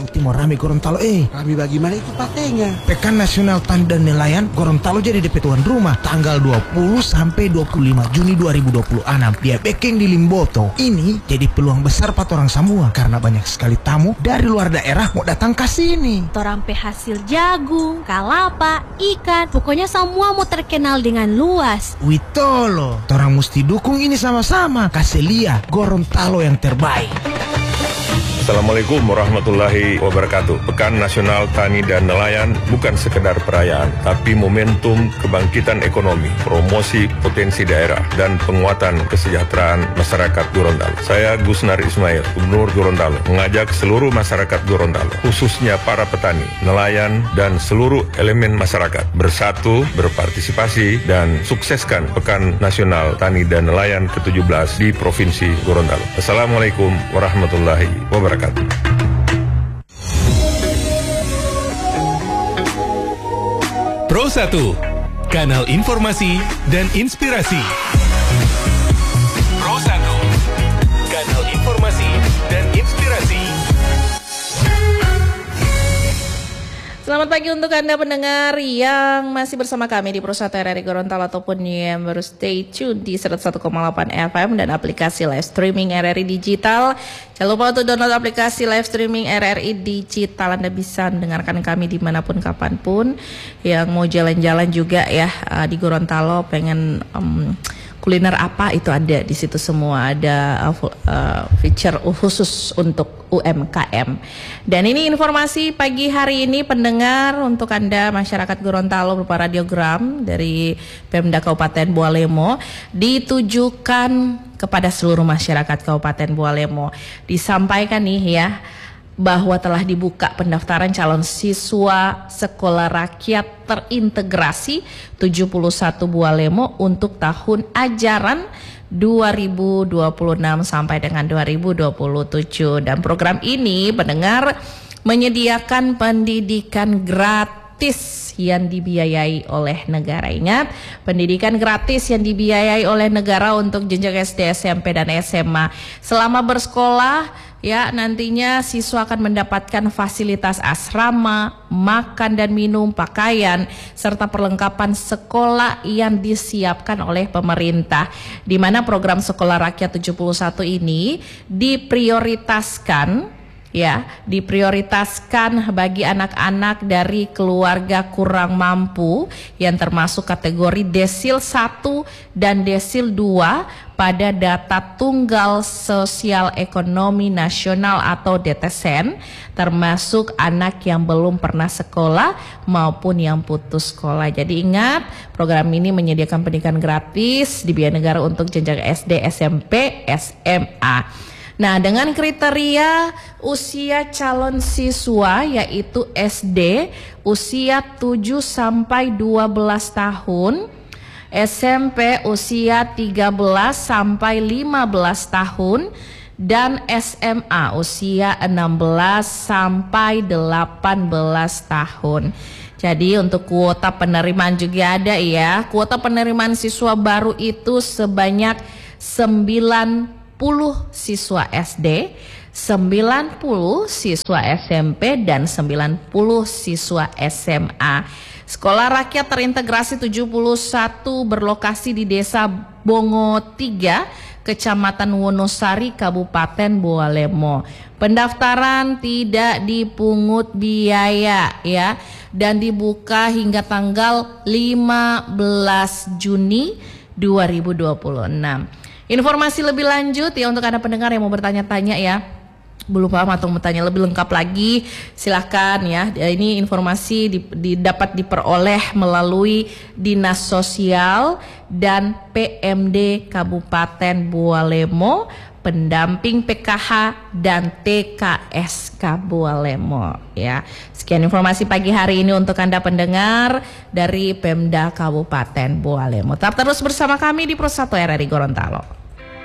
Timur rame Gorontalo Rame bagaimana itu patenya? Pekan Nasional Tani dan Nelayan Gorontalo jadi DP tuan rumah tanggal 20 sampai 25 Juni 2026 dia Bekeng di Limboto. Ini jadi peluang besar pat orang semua karena banyak sekali tamu dari luar daerah mau datang ke sini. Torampe hasil jagung, kalapa, ikan, pokoknya semua mau terkenal dengan luas. Witolo, orang mesti dukung ini sama-sama. Kasih lihat Gorontalo yang terbaik. Assalamualaikum warahmatullahi wabarakatuh. Pekan Nasional Tani dan Nelayan bukan sekedar perayaan, tapi momentum kebangkitan ekonomi, promosi potensi daerah, dan penguatan kesejahteraan masyarakat Gorontalo. Saya Gusnar Ismail, Gubernur Gorontalo, mengajak seluruh masyarakat Gorontalo, khususnya para petani, nelayan, dan seluruh elemen masyarakat, bersatu, berpartisipasi, dan sukseskan Pekan Nasional Tani dan Nelayan ke-17 di Provinsi Gorontalo. Assalamualaikum warahmatullahi wabarakatuh. Pro 1, kanal informasi dan inspirasi. Pro 1, kanal informasi dan inspirasi. Selamat pagi untuk Anda pendengar yang masih bersama kami di Pro 1 RRI Gorontalo ataupun yang baru stay tune di 101,8 FM dan aplikasi live streaming RRI Digital. Jangan lupa untuk download aplikasi live streaming RRI Digital. Anda bisa mendengarkan kami dimanapun kapanpun. Yang mau jalan-jalan juga ya di Gorontalo pengen kuliner apa itu ada di situ semua, ada feature khusus untuk UMKM. Dan ini informasi pagi hari ini pendengar untuk Anda masyarakat Gorontalo berupa radiogram dari Pemda Kabupaten Bualemo ditujukan kepada seluruh masyarakat Kabupaten Bualemo. Disampaikan nih ya bahwa telah dibuka pendaftaran calon siswa sekolah rakyat terintegrasi 71 Bualemo untuk tahun ajaran 2026 sampai dengan 2027. Dan program ini pendengar menyediakan pendidikan gratis yang dibiayai oleh negara. Ingat, pendidikan gratis yang dibiayai oleh negara untuk jenjang SD, SMP, dan SMA. Selama bersekolah, ya nantinya siswa akan mendapatkan fasilitas asrama, makan dan minum, pakaian, serta perlengkapan sekolah yang disiapkan oleh pemerintah. Di mana program Sekolah Rakyat 71 ini diprioritaskan bagi anak-anak dari keluarga kurang mampu yang termasuk kategori desil 1 dan desil 2 pada data tunggal sosial ekonomi nasional atau DTSN, termasuk anak yang belum pernah sekolah maupun yang putus sekolah. Jadi ingat, program ini menyediakan pendidikan gratis dibiayai negara untuk jenjang SD, SMP, SMA. Nah, dengan kriteria usia calon siswa yaitu SD usia 7 sampai 12 tahun, SMP usia 13 sampai 15 tahun, dan SMA usia 16 sampai 18 tahun. Jadi untuk kuota penerimaan juga ada ya. Kuota penerimaan siswa baru itu sebanyak 90 siswa SD, 90 siswa SMP, dan 90 siswa SMA. Sekolah Rakyat Terintegrasi 71 berlokasi di Desa Bongo 3, Kecamatan Wonosari, Kabupaten Bualemo. Pendaftaran tidak dipungut biaya ya, dan dibuka hingga tanggal 15 Juni 2026. Informasi lebih lanjut ya untuk Anda pendengar yang mau bertanya-tanya ya, belum paham atau mau bertanya lebih lengkap lagi, silahkan ya. Ini informasi dapat diperoleh melalui Dinas Sosial dan PMD Kabupaten Bualemo, pendamping PKH dan TKSK Bualemo ya. Sekian informasi pagi hari ini untuk Anda pendengar dari Pemda Kabupaten Bualemo. Tetap terus bersama kami di Pro 1 RRI Gorontalo.